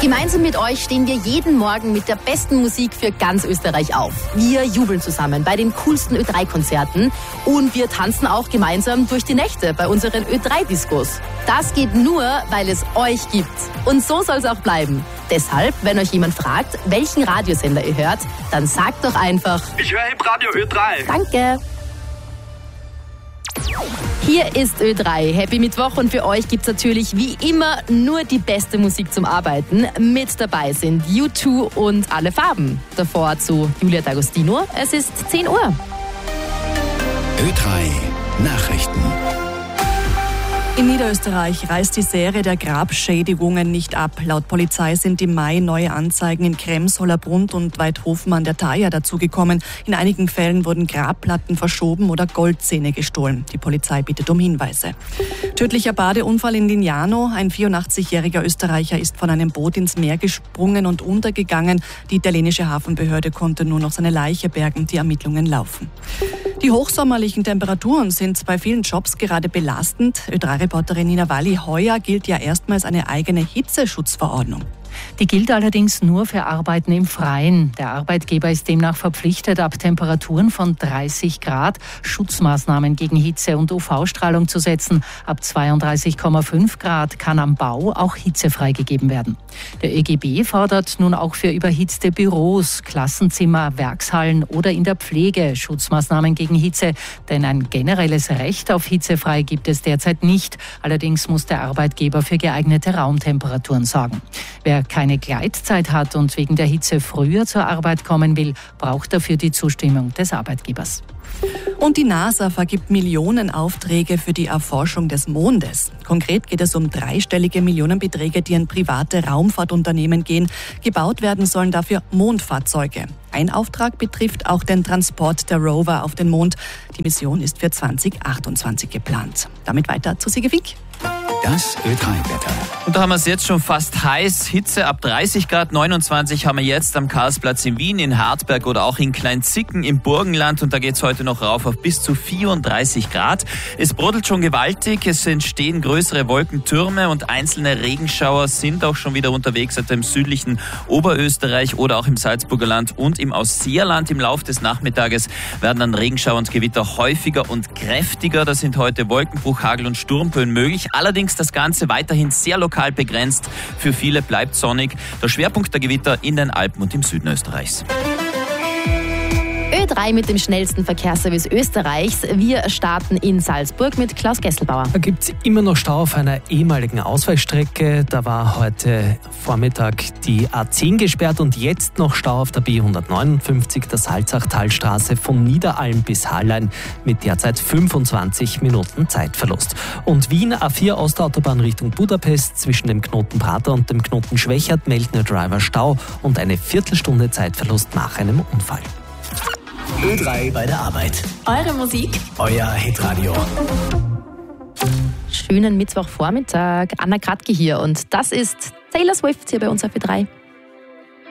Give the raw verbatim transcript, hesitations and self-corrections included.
Gemeinsam mit euch stehen wir jeden Morgen mit der besten Musik für ganz Österreich auf. Wir jubeln zusammen bei den coolsten Ö drei Konzerten und wir tanzen auch gemeinsam durch die Nächte bei unseren Ö drei Diskos. Das geht nur, weil es euch gibt. Und so soll es auch bleiben. Deshalb, wenn euch jemand fragt, welchen Radiosender ihr hört, dann sagt doch einfach: Ich höre Hitradio Ö drei. Danke. Hier ist Ö drei. Happy Mittwoch und für euch gibt's natürlich wie immer nur die beste Musik zum Arbeiten. Mit dabei sind U zwei und Alle Farben. Davor zu Julia D'Agostino. Es ist zehn Uhr. Ö drei Nachrichten. In Niederösterreich reißt die Serie der Grabschädigungen nicht ab. Laut Polizei sind im Mai neue Anzeigen in Krems, Hollerbrunn und Weidhofen an der Thaya dazugekommen. In einigen Fällen wurden Grabplatten verschoben oder Goldzähne gestohlen. Die Polizei bittet um Hinweise. Tödlicher Badeunfall in Lignano. Ein vierundachtzigjähriger Österreicher ist von einem Boot ins Meer gesprungen und untergegangen. Die italienische Hafenbehörde konnte nur noch seine Leiche bergen. Die Ermittlungen laufen. Die hochsommerlichen Temperaturen sind bei vielen Jobs gerade belastend. Ö drei Reporterin Nina Walli, heuer gilt ja erstmals eine eigene Hitzeschutzverordnung. Die gilt allerdings nur für Arbeiten im Freien. Der Arbeitgeber ist demnach verpflichtet, ab Temperaturen von dreißig Grad Schutzmaßnahmen gegen Hitze und U V-Strahlung zu setzen. Ab zweiunddreißig Komma fünf Grad kann am Bau auch Hitze freigegeben werden. Der ÖGB fordert nun auch für überhitzte Büros, Klassenzimmer, Werkshallen oder in der Pflege Schutzmaßnahmen gegen Hitze. Denn ein generelles Recht auf hitzefrei gibt es derzeit nicht. Allerdings muss der Arbeitgeber für geeignete Raumtemperaturen sorgen. Wer keine Gleitzeit hat und wegen der Hitze früher zur Arbeit kommen will, braucht dafür die Zustimmung des Arbeitgebers. Und die NASA vergibt Millionen Aufträge für die Erforschung des Mondes. Konkret geht es um dreistellige Millionenbeträge, die an private Raumfahrtunternehmen gehen. Gebaut werden sollen dafür Mondfahrzeuge. Ein Auftrag betrifft auch den Transport der Rover auf den Mond. Die Mission ist für zwanzig achtundzwanzig geplant. Damit weiter zu Sige Fick. Das Ö drei Wetter. Und da haben wir es jetzt schon fast heiß. Hitze ab dreißig Grad, neunundzwanzig haben wir jetzt am Karlsplatz in Wien, in Hartberg oder auch in Kleinzicken im Burgenland. Und da geht es heute noch rauf auf bis zu vierunddreißig Grad. Es brodelt schon gewaltig, es entstehen größere Wolkentürme und einzelne Regenschauer sind auch schon wieder unterwegs, etwa im südlichen Oberösterreich oder auch im Salzburger Land und im Ausseerland. Im Laufe des Nachmittages werden dann Regenschauer und Gewitter häufiger und kräftiger. Da sind heute Wolkenbruch, Hagel und Sturmböen möglich. Allerdings das Ganze weiterhin sehr lokal begrenzt. Für viele bleibt sonnig. Der Schwerpunkt der Gewitter in den Alpen und im Süden Österreichs. Ö drei mit dem schnellsten Verkehrsservice Österreichs. Wir starten in Salzburg mit Klaus Gesselbauer. Da gibt es immer noch Stau auf einer ehemaligen Ausweichstrecke. Da war heute Vormittag die A zehn gesperrt und jetzt noch Stau auf der B hundertneunundfünfzig, der Salzachtalstraße von Niederalm bis Hallein mit derzeit fünfundzwanzig Minuten Zeitverlust. Und Wien A vier Ostautobahn Richtung Budapest zwischen dem Knoten Prater und dem Knoten Schwächert melden der Driver Stau und eine Viertelstunde Zeitverlust nach einem Unfall. Ö drei bei der Arbeit. Eure Musik. Euer Hitradio. Schönen Mittwochvormittag. Anna Kratke hier und das ist Taylor Swift hier bei uns auf Ö drei.